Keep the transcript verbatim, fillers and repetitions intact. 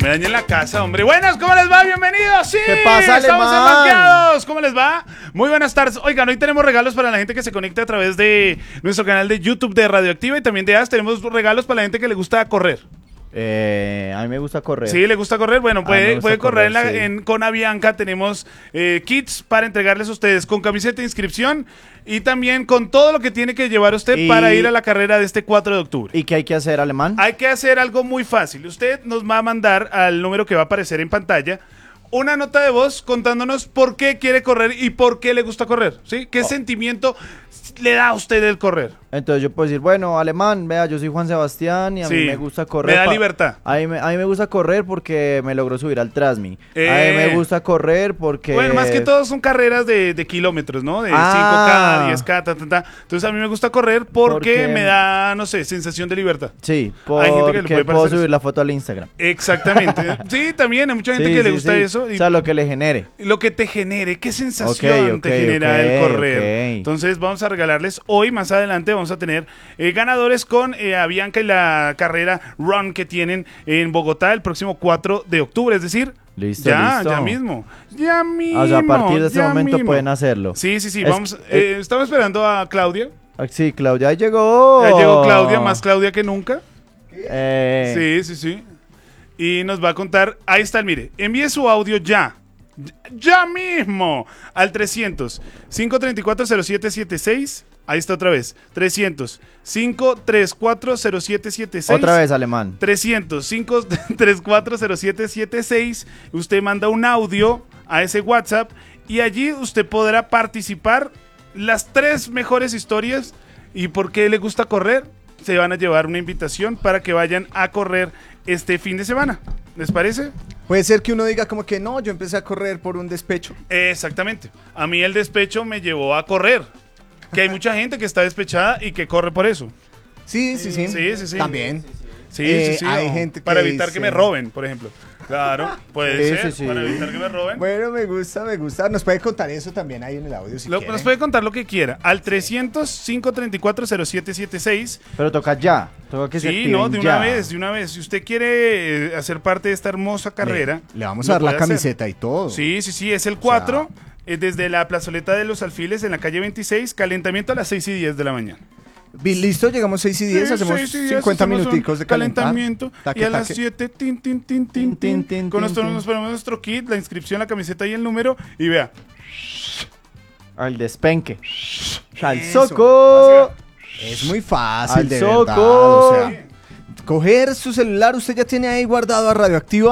me dañen la casa, hombre. Buenas, ¿cómo les va? Bienvenidos. Sí, ¿Qué pasa, estamos Alemán? enbanqueados. ¿Cómo les va? Muy buenas tardes. Oigan, hoy tenemos regalos para la gente que se conecta a través de nuestro canal de YouTube de Radioactiva y también de A S. Tenemos regalos para la gente que le gusta correr. Eh, a mí me gusta correr. Sí, le gusta correr. Bueno, Ah, puede, me gusta puede correr, en la- correr, sí. en, con Avianca. Tenemos eh, kits para entregarles a ustedes con camiseta de inscripción y también con todo lo que tiene que llevar usted Y- para ir a la carrera de este cuatro de octubre. ¿Y qué hay que hacer, Alemán? Hay que hacer algo muy fácil. Usted nos va a mandar al número que va a aparecer en pantalla una nota de voz contándonos por qué quiere correr y por qué le gusta correr, ¿sí? ¿Qué Oh. sentimiento le da a usted el correr? Entonces yo puedo decir, bueno, Alemán, vea, yo soy Juan Sebastián y a Sí, mí me gusta correr. me da pa- libertad. A mí, me, a mí me gusta correr porque me logró subir al Trasmi. A Eh. mí me gusta correr porque... Bueno, más que todo son carreras de, de kilómetros, ¿no? De Ah. cinco K, diez K, ta, ta, ta. Entonces a mí me gusta correr porque Porque- me da, no sé, sensación de libertad. Sí, Hay gente que le porque puede puedo parecer subir eso. la foto al Instagram. Exactamente. Sí, también hay mucha gente Sí, que le sí, gusta sí. eso. Y O sea, lo que le genere. lo que te genere, qué sensación Ok, ok, te genera ok, el correr. ok. Entonces vamos a regalarles hoy, más adelante, vamos a tener eh, ganadores con eh, Avianca y la carrera Run que tienen en Bogotá el próximo cuatro de octubre, es decir, Listo, ya, listo. ya mismo, ya mismo. O sea, a partir de este ya momento mismo. pueden hacerlo. Sí, sí, sí, Es- vamos, eh, estamos esperando a Claudia. Ah, sí, Claudia, ahí llegó. Ya llegó Claudia, más Claudia que nunca. Eh, Sí, sí, sí. Y nos va a contar, ahí está, mire, envíe su audio ya. Ya mismo al trescientos, cinco tres cuatro, cero siete siete seis. Ahí está otra vez. trescientos, cinco tres cuatro, cero siete siete seis. Otra vez, Alemán. trescientos, cinco tres cuatro, cero siete siete seis. Usted manda un audio a ese WhatsApp y allí usted podrá participar. Las tres mejores historias y por qué le gusta correr. Se van a llevar una invitación para que vayan a correr este fin de semana. ¿Les parece? Puede ser que uno diga como que no, yo empecé a correr por un despecho. Exactamente. A mí el despecho me llevó a correr. Que hay mucha gente que está despechada y que corre por eso. Sí, sí, sí. Sí, sí, sí. También. Sí, Eh, sí, sí. hay o gente que para evitar que dice- me roben, por ejemplo. Claro, puede Sí, ser. sí, sí. Para evitar que me roben. Bueno, me gusta, me gusta. Nos puede contar eso también ahí en el audio si Lo- quiere. nos puede contar lo que quiera. Al trescientos, cinco tres cuatro, cero siete siete seis. Pero toca ya. Toca que se Sí, activen no, de ya. una vez, de una vez. Si usted quiere eh, hacer parte de esta hermosa carrera, Le, le vamos lo a dar la puede hacer. camiseta y todo. Sí, sí, sí, es el cuatro, eh, desde la plazoleta de los Alfiles en la calle veintiséis, calentamiento a las seis y diez de la mañana. Vi- Listo, llegamos seis y diez, Sí, hacemos seis y diez, cincuenta hacemos un minuticos de calentar. calentamiento Taque, y a las taque. siete, tin, tin, tin, tin, tin, tin, con tin, nosotros tin. nos ponemos nuestro kit, la inscripción, la camiseta y el número y vea. Al despenque. Al Eso. soco. Es muy fácil, Al de soco. verdad. O sea, coger su celular, usted ya tiene ahí guardado a Radioactiva.